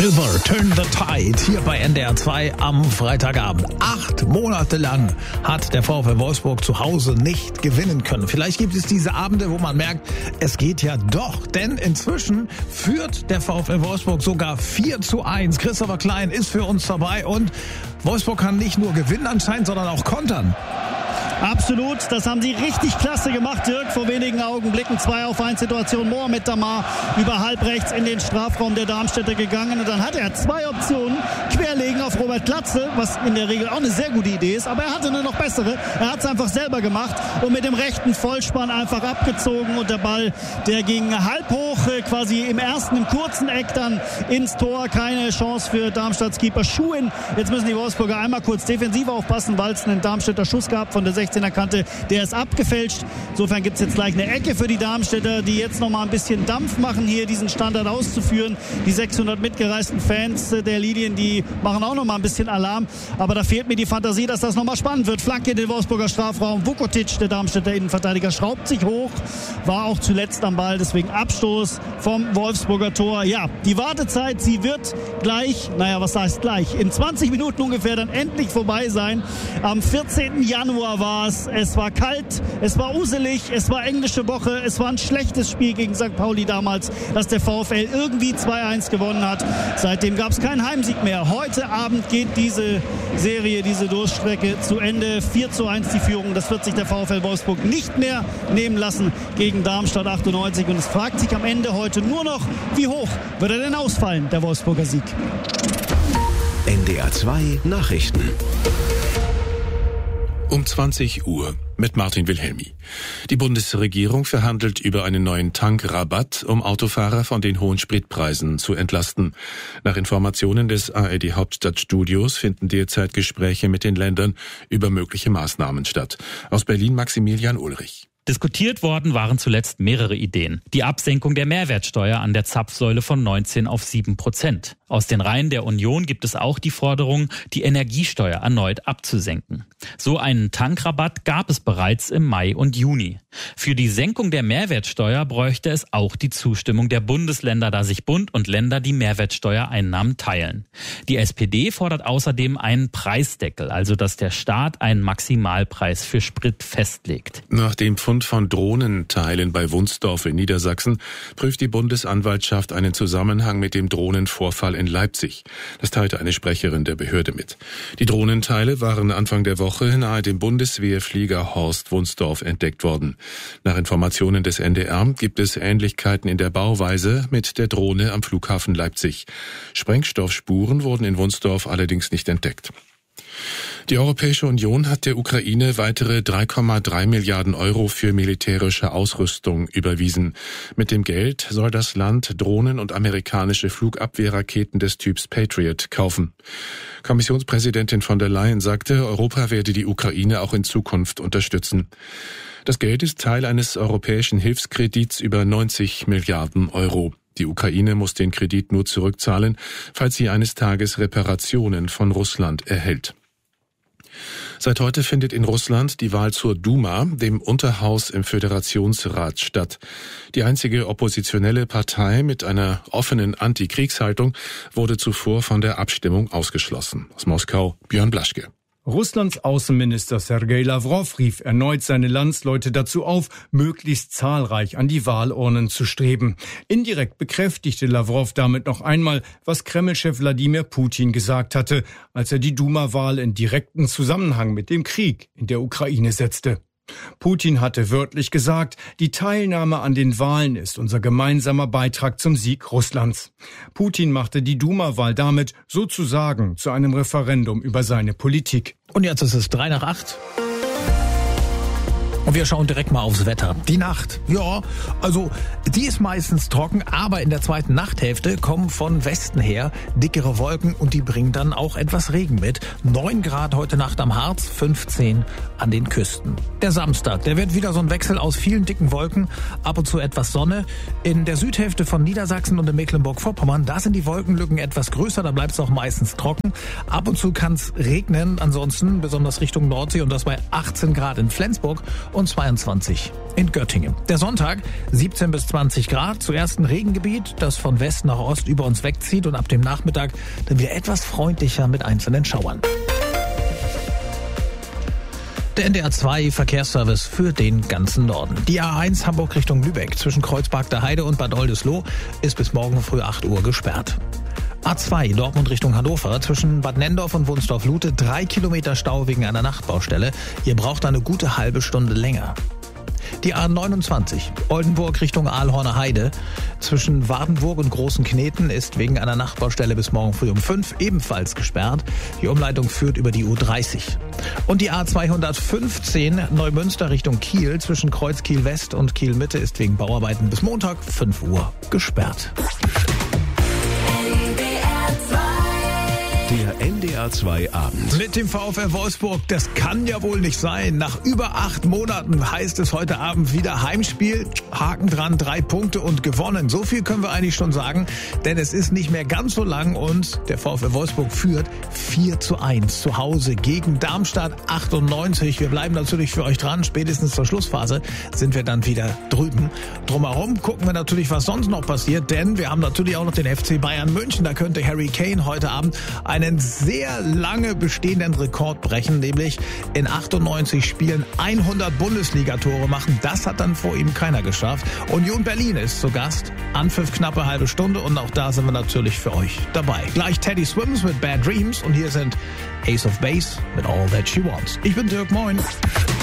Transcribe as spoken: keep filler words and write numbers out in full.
River, Turn the Tide, hier bei N D R zwei am Freitagabend. Acht Monate lang hat der VfL Wolfsburg zu Hause nicht gewinnen können. Vielleicht gibt es diese Abende, wo man merkt, es geht ja doch. Denn inzwischen führt der VfL Wolfsburg sogar vier zu eins. Christopher Klein ist für uns dabei und Wolfsburg kann nicht nur gewinnen anscheinend, sondern auch kontern. Absolut, das haben sie richtig klasse gemacht, Dirk. Vor wenigen Augenblicken zwei auf eins Situation. Mohamed Damar über halb rechts in den Strafraum der Darmstädter gegangen. Und dann hat er zwei Optionen. Querlegen auf Robert Glatzel, was in der Regel auch eine sehr gute Idee ist. Aber er hatte eine noch bessere. Er hat es einfach selber gemacht und mit dem rechten Vollspann einfach abgezogen. Und der Ball, der ging halb hoch, quasi im ersten, im kurzen Eck dann ins Tor. Keine Chance für Darmstadts Keeper Schuhen. Jetzt müssen die Wolfsburger einmal kurz defensiv aufpassen, weil es einen Darmstädter Schuss gab von der sechzehner Kante. Der ist abgefälscht. Insofern gibt es jetzt gleich eine Ecke für die Darmstädter, die jetzt noch mal ein bisschen Dampf machen, hier diesen Standard auszuführen. Die sechshundert mitgereisten Fans der Lilien, die machen auch noch mal ein bisschen Alarm. Aber da fehlt mir die Fantasie, dass das noch mal spannend wird. Flanke in den Wolfsburger Strafraum. Vukotic, der Darmstädter Innenverteidiger, schraubt sich hoch. War auch zuletzt am Ball, deswegen Abstoß vom Wolfsburger Tor. Ja, die Wartezeit, sie wird gleich, naja, was heißt gleich, in zwanzig Minuten ungefähr dann endlich vorbei sein. Am vierzehnten Januar war es. Es war kalt, es war uselig, es war englische Woche, es war ein schlechtes Spiel gegen Sankt Pauli damals, dass der VfL irgendwie zwei eins gewonnen hat. Seitdem gab es keinen Heimsieg mehr. Heute Abend geht diese Serie, diese Durchstrecke zu Ende. vier zu eins die Führung. Das wird sich der VfL Wolfsburg nicht mehr nehmen lassen gegen Darmstadt achtundneunzig. Und es fragt sich am Ende heute nur noch, wie hoch wird er denn ausfallen, der Wolfsburger Sieg? N D R zwei Nachrichten. Um zwanzig Uhr mit Martin Wilhelmi. Die Bundesregierung verhandelt über einen neuen Tankrabatt, um Autofahrer von den hohen Spritpreisen zu entlasten. Nach Informationen des A R D Hauptstadtstudios finden derzeit Gespräche mit den Ländern über mögliche Maßnahmen statt. Aus Berlin Maximilian Ulrich. Diskutiert worden waren zuletzt mehrere Ideen. Die Absenkung der Mehrwertsteuer an der Zapfsäule von neunzehn auf sieben Prozent. Aus den Reihen der Union gibt es auch die Forderung, die Energiesteuer erneut abzusenken. So einen Tankrabatt gab es bereits im Mai und Juni. Für die Senkung der Mehrwertsteuer bräuchte es auch die Zustimmung der Bundesländer, da sich Bund und Länder die Mehrwertsteuereinnahmen teilen. Die S P D fordert außerdem einen Preisdeckel, also dass der Staat einen Maximalpreis für Sprit festlegt. Nach dem Fund von Drohnenteilen bei Wunsdorf in Niedersachsen prüft die Bundesanwaltschaft einen Zusammenhang mit dem Drohnenvorfall in Leipzig. Das teilte eine Sprecherin der Behörde mit. Die Drohnenteile waren Anfang der Woche nahe dem Bundeswehrflieger Horst Wunsdorf entdeckt worden. Nach Informationen des N D R gibt es Ähnlichkeiten in der Bauweise mit der Drohne am Flughafen Leipzig. Sprengstoffspuren wurden in Wunsdorf allerdings nicht entdeckt. Die Europäische Union hat der Ukraine weitere drei Komma drei Milliarden Euro für militärische Ausrüstung überwiesen. Mit dem Geld soll das Land Drohnen und amerikanische Flugabwehrraketen des Typs Patriot kaufen. Kommissionspräsidentin von der Leyen sagte, Europa werde die Ukraine auch in Zukunft unterstützen. Das Geld ist Teil eines europäischen Hilfskredits über neunzig Milliarden Euro. Die Ukraine muss den Kredit nur zurückzahlen, falls sie eines Tages Reparationen von Russland erhält. Seit heute findet in Russland die Wahl zur Duma, dem Unterhaus im Föderationsrat, statt. Die einzige oppositionelle Partei mit einer offenen Antikriegshaltung wurde zuvor von der Abstimmung ausgeschlossen. Aus Moskau, Björn Blaschke. Russlands Außenminister Sergei Lavrov rief erneut seine Landsleute dazu auf, möglichst zahlreich an die Wahlurnen zu streben. Indirekt bekräftigte Lavrov damit noch einmal, was Kreml-Chef Wladimir Putin gesagt hatte, als er die Duma-Wahl in direkten Zusammenhang mit dem Krieg in der Ukraine setzte. Putin hatte wörtlich gesagt, die Teilnahme an den Wahlen ist unser gemeinsamer Beitrag zum Sieg Russlands. Putin machte die Duma-Wahl damit sozusagen zu einem Referendum über seine Politik. Und jetzt ist es drei nach acht. Und wir schauen direkt mal aufs Wetter. Die Nacht, ja, also die ist meistens trocken, aber in der zweiten Nachthälfte kommen von Westen her dickere Wolken und die bringen dann auch etwas Regen mit. neun Grad heute Nacht am Harz, fünfzehn an den Küsten. Der Samstag, der wird wieder so ein Wechsel aus vielen dicken Wolken, ab und zu etwas Sonne. In der Südhälfte von Niedersachsen und in Mecklenburg-Vorpommern, da sind die Wolkenlücken etwas größer, da bleibt es auch meistens trocken. Ab und zu kann es regnen, ansonsten besonders Richtung Nordsee und das bei achtzehn Grad in Flensburg und und zweiundzwanzig in Göttingen. Der Sonntag siebzehn bis zwanzig Grad, zuerst ein Regengebiet, das von West nach Ost über uns wegzieht und ab dem Nachmittag dann wieder etwas freundlicher mit einzelnen Schauern. Der N D R zwei Verkehrsservice für den ganzen Norden. Die A eins Hamburg Richtung Lübeck zwischen Kreuzberg der Heide und Bad Oldesloe ist bis morgen früh acht Uhr gesperrt. A zwei Dortmund Richtung Hannover zwischen Bad Nendorf und Wunsdorf-Lute drei Kilometer Stau wegen einer Nachtbaustelle. Ihr braucht eine gute halbe Stunde länger. Die A neunundzwanzig Oldenburg Richtung Aalhorner Heide zwischen Wardenburg und Großen Kneten ist wegen einer Nachtbaustelle bis morgen früh um fünf ebenfalls gesperrt. Die Umleitung führt über die U dreißig. Und die A zweihundertfünfzehn Neumünster Richtung Kiel zwischen Kreuz Kiel West und Kiel Mitte ist wegen Bauarbeiten bis Montag fünf Uhr gesperrt. Der N D R zwei Abend. Mit dem VfL Wolfsburg, das kann ja wohl nicht sein. Nach über acht Monaten heißt es heute Abend wieder Heimspiel. Haken dran, drei Punkte und gewonnen. So viel können wir eigentlich schon sagen, denn es ist nicht mehr ganz so lang und der VfL Wolfsburg führt vier zu eins zu Hause gegen Darmstadt achtundneunzig. Wir bleiben natürlich für euch dran. Spätestens zur Schlussphase sind wir dann wieder drüben. Drumherum gucken wir natürlich, was sonst noch passiert, denn wir haben natürlich auch noch den F C Bayern München. Da könnte Harry Kane heute Abend einen sehr lange bestehenden Rekord brechen, nämlich in achtundneunzig Spielen hundert Bundesliga-Tore machen. Das hat dann vor ihm keiner geschafft. Union Berlin ist zu Gast. Anpfiff knappe halbe Stunde und auch da sind wir natürlich für euch dabei. Gleich Teddy Swims mit Bad Dreams und hier sind Ace of Base mit All That She Wants. Ich bin Dirk, moin.